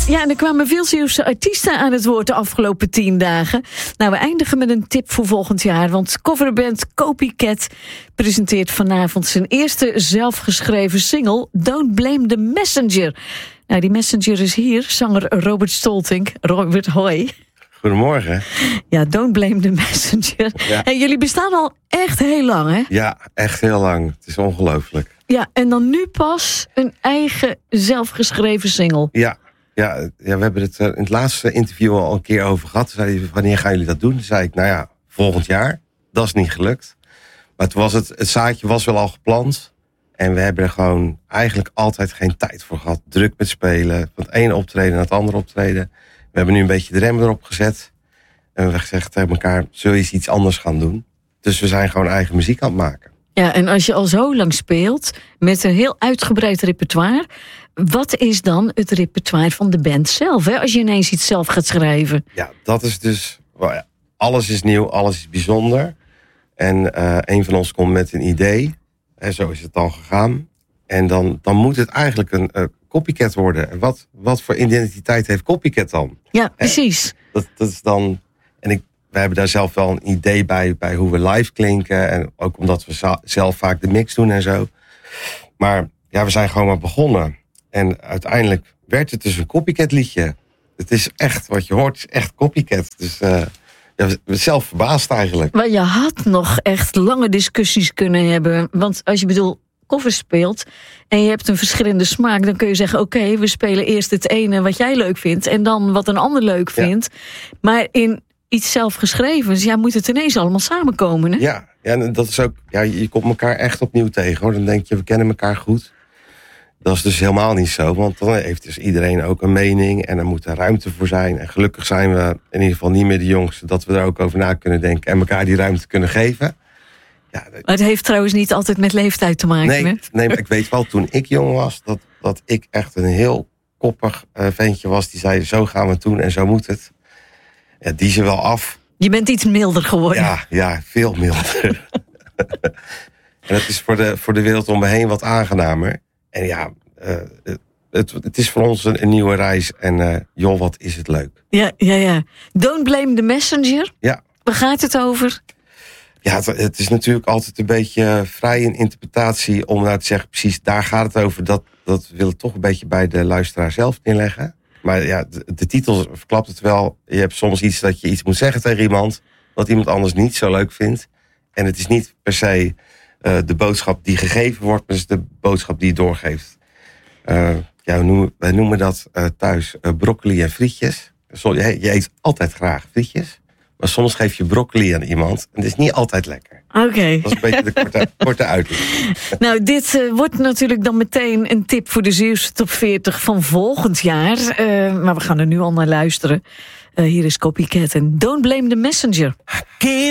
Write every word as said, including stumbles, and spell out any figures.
Ja, en er kwamen veel Zeeuwse artiesten aan het woord de afgelopen tien dagen. Nou, we eindigen met een tip voor volgend jaar. Want coverband Copycat presenteert vanavond zijn eerste zelfgeschreven single Don't Blame the Messenger. Nou, die messenger is hier, zanger Robert Stoltink. Robert, hoi. Goedemorgen. Ja, Don't Blame the Messenger. Ja. En jullie bestaan al echt heel lang, hè? Ja, echt heel lang. Het is ongelooflijk. Ja, en dan nu pas een eigen zelfgeschreven single. Ja, ja, ja we hebben het in het laatste interview al een keer over gehad. Toen zei hij, wanneer gaan jullie dat doen? Toen zei ik, nou ja, volgend jaar. Dat is niet gelukt. Maar toen was het, het zaadje was wel al geplant. En we hebben er gewoon eigenlijk altijd geen tijd voor gehad. Druk met spelen. Van het ene optreden naar het andere optreden. We hebben nu een beetje de rem erop gezet. En we hebben gezegd tegen elkaar, zul je eens iets anders gaan doen? Dus we zijn gewoon eigen muziek aan het maken. Ja, en als je al zo lang speelt, met een heel uitgebreid repertoire, wat is dan het repertoire van de band zelf, hè? Als je ineens iets zelf gaat schrijven? Ja, dat is dus, alles is nieuw, alles is bijzonder. En uh, een van ons komt met een idee. En zo is het dan gegaan. En dan, dan moet het eigenlijk een uh, copycat worden. En wat, wat voor identiteit heeft copycat dan? Ja, precies. Dat, dat is dan. En ik, wij hebben daar zelf wel een idee bij, bij hoe we live klinken. En ook omdat we za- zelf vaak de mix doen en zo. Maar ja, we zijn gewoon maar begonnen. En uiteindelijk werd het dus een copycat liedje. Het is echt, wat je hoort, is echt copycat. Dus uh, ja, we zijn zelf verbaasd eigenlijk. Maar je had nog echt lange discussies kunnen hebben. Want als je bedoel covers speelt en je hebt een verschillende smaak, dan kun je zeggen, oké, okay, we spelen eerst het ene wat jij leuk vindt en dan wat een ander leuk vindt. Ja. Maar in iets zelfgeschrevens, ja, moet het ineens allemaal samenkomen, hè? Ja, ja, en dat is ook, ja, je komt elkaar echt opnieuw tegen, hoor. Dan denk je, we kennen elkaar goed. Dat is dus helemaal niet zo, want dan heeft dus iedereen ook een mening en er moet er ruimte voor zijn. En gelukkig zijn we in ieder geval niet meer de jongsten, dat we er ook over na kunnen denken en elkaar die ruimte kunnen geven. Ja, dat... Maar het heeft trouwens niet altijd met leeftijd te maken, nee, hè? Nee, maar ik weet wel, toen ik jong was, dat, dat ik echt een heel koppig uh, ventje was. Die zei, zo gaan we het doen en zo moet het. Ja, die ze wel af. Je bent iets milder geworden. Ja, ja, veel milder. En het is voor de, voor de wereld om me heen wat aangenamer. En ja, uh, het, het is voor ons een, een nieuwe reis. En uh, joh, wat is het leuk. Ja, ja, ja. Don't blame the messenger. Ja. Waar gaat het over? Ja, het, het is natuurlijk altijd een beetje vrij in interpretatie om nou te zeggen, precies daar gaat het over. Dat, dat wil ik toch een beetje bij de luisteraar zelf neerleggen. Maar ja, de, de titel verklapt het wel. Je hebt soms iets dat je iets moet zeggen tegen iemand, wat iemand anders niet zo leuk vindt. En het is niet per se uh, de boodschap die gegeven wordt, maar het is de boodschap die je doorgeeft. Uh, ja, wij, noemen, wij noemen dat uh, thuis uh, broccoli en frietjes. Sorry, je, je eet altijd graag frietjes. Maar soms geef je broccoli aan iemand en het is niet altijd lekker. Oké. Okay. Dat is een beetje de korte, korte uitleg. Nou, dit uh, wordt natuurlijk dan meteen een tip voor de Zeeuwse top veertig van volgend jaar. Uh, maar we gaan er nu al naar luisteren. Uh, hier is Copycat en Don't Blame the Messenger.